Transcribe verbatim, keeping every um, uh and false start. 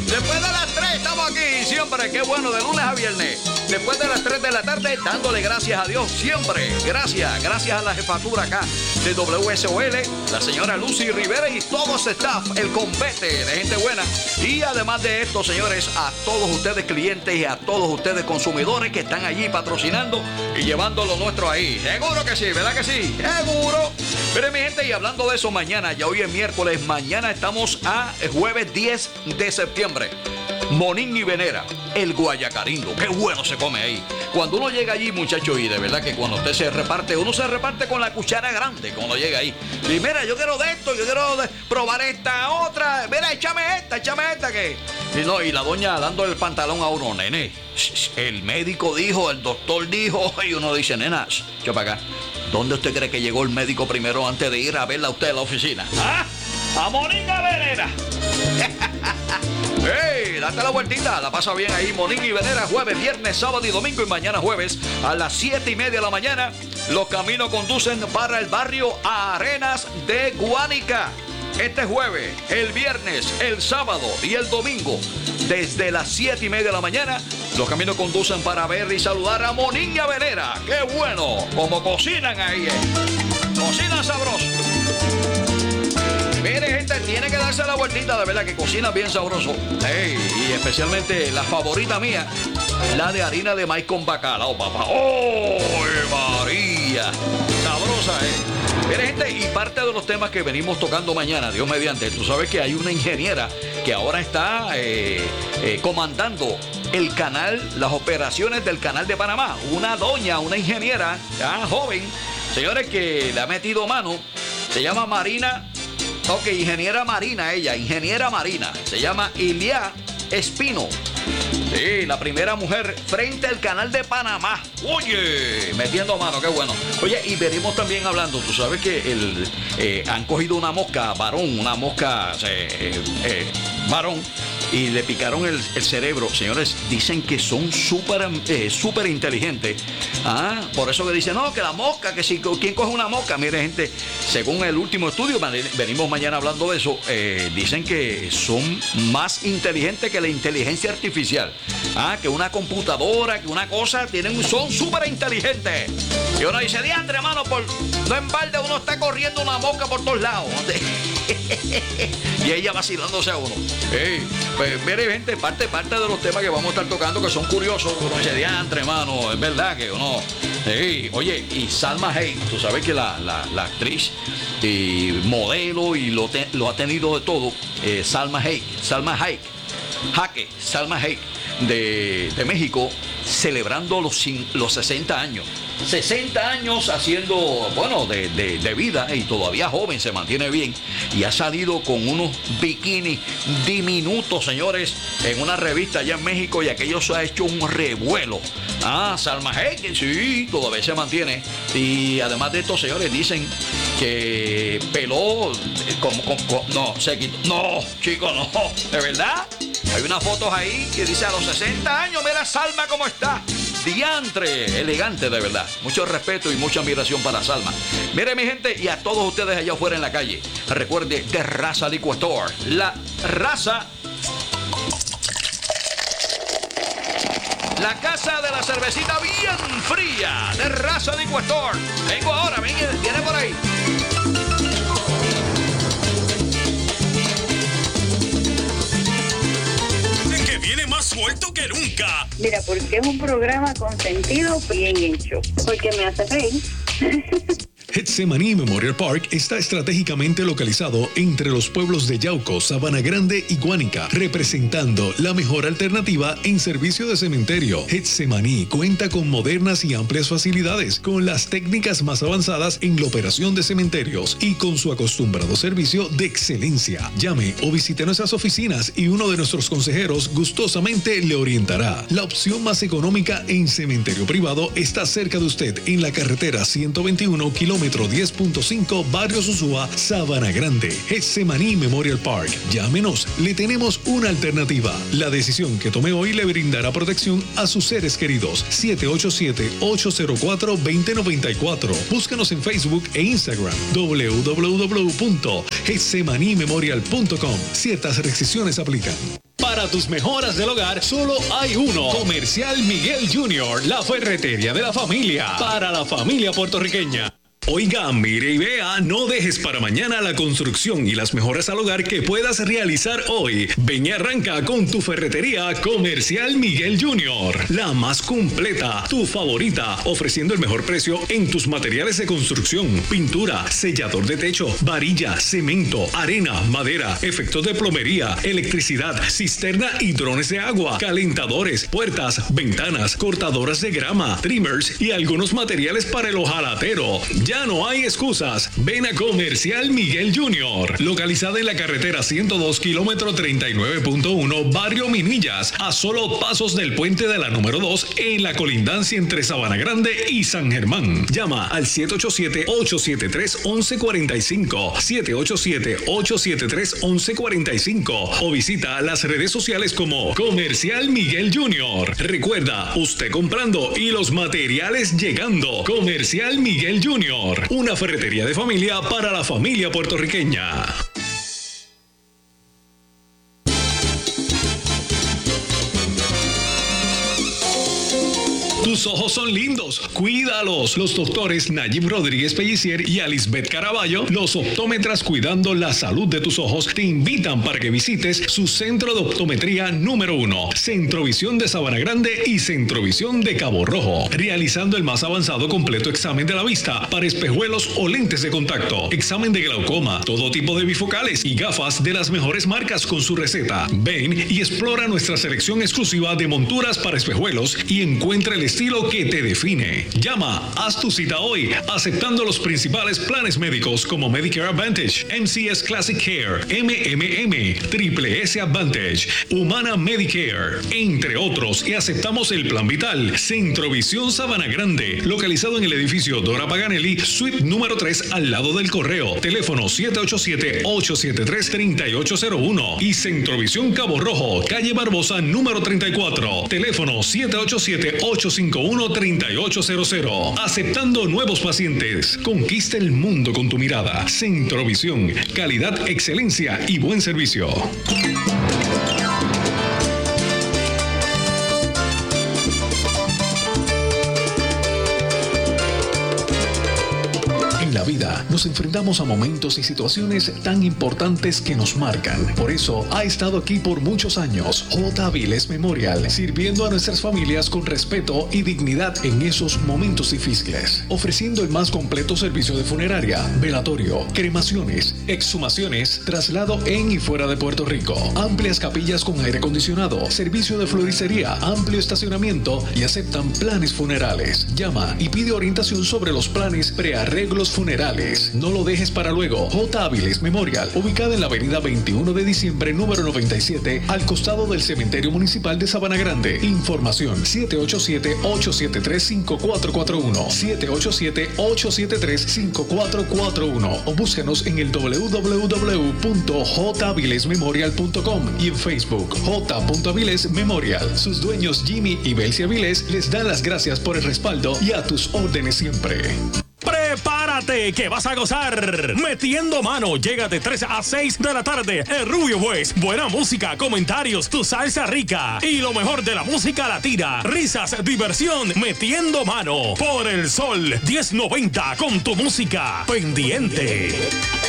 Después de las tres estamos aquí siempre, qué bueno, de lunes a viernes. Después de las tres de la tarde, dándole gracias a Dios siempre. Gracias, gracias a la jefatura acá de W S O L, la señora Lucy Rivera y todo ese staff, el compete de gente buena. Y además de esto, señores, a todos ustedes clientes y a todos ustedes consumidores que están allí patrocinando y llevando lo nuestro ahí. Seguro que sí, ¿verdad que sí? Seguro. Miren, mi gente, y hablando de eso, mañana, ya hoy es miércoles, mañana estamos a jueves diez de septiembre. Monín y Venera, el guayacarindo, qué bueno se come ahí. Cuando uno llega allí, muchachos, y de verdad que cuando usted se reparte, uno se reparte con la cuchara grande cuando llega ahí. Y mira, yo quiero de esto, yo quiero de probar esta otra. Mira, échame esta, échame esta que. Y no, y la doña dando el pantalón a uno, nene. El médico dijo, el doctor dijo, y uno dice, nena, echa para acá. ¿Dónde usted cree que llegó el médico primero antes de ir a verla a usted en la oficina? ¿Ah? ¡A Monín y Venera! ¡Hey! Date la vueltita, la pasa bien ahí. Monín y Venera, jueves, viernes, sábado y domingo. Y mañana jueves a las siete y media de la mañana. Los caminos conducen para el barrio Arenas de Guánica. Este jueves, el viernes, el sábado y el domingo, desde las siete y media de la mañana, los caminos conducen para ver y saludar a Monín y a Venera. ¡Qué bueno! Como cocinan ahí, eh. Cocinan sabroso. Mire, gente, tiene que darse la vueltita, de verdad que cocina bien sabroso. Hey, y especialmente la favorita mía, la de harina de maíz con bacalao, papá. ¡Oh, María! Sabrosa, eh. Mire, gente, y parte de los temas que venimos tocando mañana, Dios mediante, tú sabes que hay una ingeniera que ahora está eh, eh, comandando el canal, las operaciones del canal de Panamá. Una doña, una ingeniera, ya joven, señores, que le ha metido mano. Se llama Marina, ok, ingeniera marina ella, ingeniera marina. Se llama Ilia Espino. Sí, la primera mujer frente al canal de Panamá. Oye, metiendo mano, qué bueno. Oye, y venimos también hablando, tú sabes que el, eh, han cogido una mosca varón, una mosca eh, eh, varón, y le picaron el, el cerebro. Señores, dicen que son súper eh, súper inteligentes. Ah, por eso que dicen, no, que la mosca, que si, ¿quién coge una mosca? Mire, gente, según el último estudio, venimos mañana hablando de eso, eh, dicen que son más inteligentes que la inteligencia artificial. Ah, que una computadora, que una cosa, tienen, son súper inteligentes. Y uno dice, diantre, hermano, por no en balde uno está corriendo una mosca por todos lados. Y ella vacilándose a uno. Hey, pues mire, gente, parte, parte de los temas que vamos a estar tocando que son curiosos. Uno dice, diantre, hermano, es verdad que uno. Hey, oye, y Salma Hayek, tú sabes que la, la, la actriz y modelo y lo, te, lo ha tenido de todo. Eh, Salma Hayek, Salma Hayek, Jaque, Salma Hayek de, de México, celebrando los, los sesenta años. sesenta años haciendo, bueno, de, de, de vida, y todavía joven, se mantiene bien, y ha salido con unos bikinis diminutos, señores, en una revista allá en México, y aquello se ha hecho un revuelo. Ah, Salma Hayek, sí, todavía se mantiene. Y además de esto, señores, dicen que peló, como, como, como no, se quitó, no, chicos, no, de verdad. Hay unas fotos ahí que dice a los sesenta años, mira Salma cómo está. Diantre, elegante de verdad. Mucho respeto y mucha admiración para Salma. Mire, mi gente, y a todos ustedes allá afuera en la calle, recuerde, de Raza Liquor Store. La raza, la casa de la cervecita bien fría, de Raza Liquor Store. Vengo ahora, ven, viene por ahí. Viene más suelto que nunca. Mira, porque es un programa con sentido bien hecho. Porque me hace reír. Getsemaní Memorial Park está estratégicamente localizado entre los pueblos de Yauco, Sabana Grande y Guánica, representando la mejor alternativa en servicio de cementerio. Getsemaní cuenta con modernas y amplias facilidades, con las técnicas más avanzadas en la operación de cementerios y con su acostumbrado servicio de excelencia. Llame o visite nuestras oficinas y uno de nuestros consejeros gustosamente le orientará. La opción más económica en cementerio privado está cerca de usted en la carretera ciento veintiuno, kilómetro diez punto cinco, Barrio Susúa, Sabana Grande. Getsemaní Memorial Park. Llámenos, le tenemos una alternativa. La decisión que tome hoy le brindará protección a sus seres queridos. siete ocho siete, ocho cero cuatro, dos cero nueve cuatro. Búscanos en Facebook e Instagram. w w w punto getsemaní memorial punto com. Ciertas restricciones aplican. Para Para tus mejoras del hogar, solo hay uno. Comercial Miguel Junior, la ferretería de la familia. Para la familia puertorriqueña. Oiga, mire y vea, no dejes para mañana la construcción y las mejoras al hogar que puedas realizar hoy. Ven y arranca con tu ferretería Comercial Miguel Junior, la más completa, tu favorita, ofreciendo el mejor precio en tus materiales de construcción, pintura, sellador de techo, varilla, cemento, arena, madera, efectos de plomería, electricidad, cisterna y drones de agua, calentadores, puertas, ventanas, cortadoras de grama, trimmers y algunos materiales para el hojalatero. Ya no hay excusas. Ven a Comercial Miguel Junior, localizada en la carretera ciento dos, kilómetro treinta y nueve punto uno, barrio Minillas, a solo pasos del puente de la número dos, en la colindancia entre Sabana Grande y San Germán. Llama al siete ocho siete, ocho siete tres, once cuarenta y cinco, siete ocho siete, ocho siete tres, once cuarenta y cinco o visita las redes sociales como Comercial Miguel Junior. Recuerda, usted comprando y los materiales llegando. Comercial Miguel Junior, una ferretería de familia para la familia puertorriqueña. Tus ojos son lindos, cuídalos. Los doctores Nayib Rodríguez Pellicier y Alisbeth Caraballo, los optómetras cuidando la salud de tus ojos, te invitan para que visites su centro de optometría número uno, Centrovisión de Sabana Grande y Centrovisión de Cabo Rojo, realizando el más avanzado completo examen de la vista para espejuelos o lentes de contacto, examen de glaucoma, todo tipo de bifocales y gafas de las mejores marcas con su receta. Ven y explora nuestra selección exclusiva de monturas para espejuelos y encuentra el estilo que te define. Llama, haz tu cita hoy, aceptando los principales planes médicos como Medicare Advantage, M C S Classic Care, M M M, Triple S Advantage, Humana Medicare, entre otros, y aceptamos el Plan Vital. Centrovisión Sabana Grande, localizado en el edificio Dora Paganelli, suite número tres, al lado del correo. Teléfono siete ocho siete, ocho siete tres, tres ocho cero uno y Centrovisión Cabo Rojo, calle Barbosa número treinta y cuatro. Teléfono siete ocho siete, ocho cinco uno, tres ocho cero cero. Aceptando nuevos pacientes. Conquista el mundo con tu mirada. Centrovisión. Calidad, excelencia y buen servicio. En la vida nos enfrentamos a momentos y situaciones tan importantes que nos marcan. Por eso ha estado aquí por muchos años J. Aviles Memorial, sirviendo a nuestras familias con respeto y dignidad en esos momentos difíciles, ofreciendo el más completo servicio de funeraria, velatorio, cremaciones, exhumaciones, traslado en y fuera de Puerto Rico, amplias capillas con aire acondicionado, servicio de floristería, amplio estacionamiento y aceptan planes funerales. Llama y pide orientación sobre los planes prearreglos funerales. No lo dejes para luego. J. Aviles Memorial, ubicada en la avenida veintiuno de diciembre, número noventa y siete, al costado del Cementerio Municipal de Sabana Grande. Información siete ocho siete, ocho siete tres, cinco cuatro cuatro uno, siete ocho siete, ocho siete tres, cinco cuatro cuatro uno o búscanos en el w w w punto j aviles memorial punto com y en Facebook J. Aviles Memorial. Sus dueños Jimmy y Belsi Aviles les dan las gracias por el respaldo y a tus órdenes siempre. Prepárate que vas a gozar. Metiendo Mano llega de tres a seis de la tarde. El Rubio Boys. Buena música, comentarios, tu salsa rica y lo mejor de la música latina. Risas, diversión. Metiendo Mano por el Sol diez noventa con tu música pendiente.